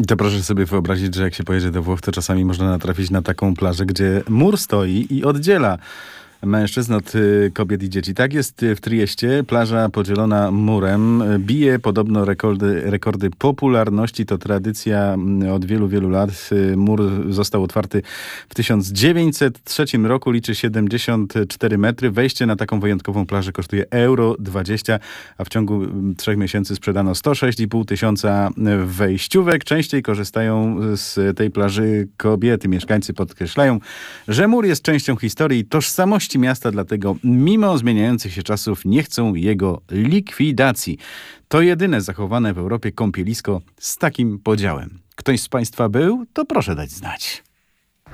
To proszę sobie wyobrazić, że jak się pojedzie do Włoch, to czasami można natrafić na taką plażę, gdzie mur stoi i oddziela mężczyzn od kobiet i dzieci. Tak jest w Trieście. Plaża podzielona murem bije podobno rekordy popularności. To tradycja od wielu, wielu lat. Mur został otwarty w 1903 roku. Liczy 74 metry. Wejście na taką wyjątkową plażę kosztuje euro 20, a w ciągu 3 miesięcy sprzedano 106,5 tysiąca wejściówek. Częściej korzystają z tej plaży kobiety. Mieszkańcy podkreślają, że mur jest częścią historii i tożsamości miasta, dlatego mimo zmieniających się czasów nie chcą jego likwidacji. To jedyne zachowane w Europie kąpielisko z takim podziałem. Ktoś z Państwa był? To proszę dać znać.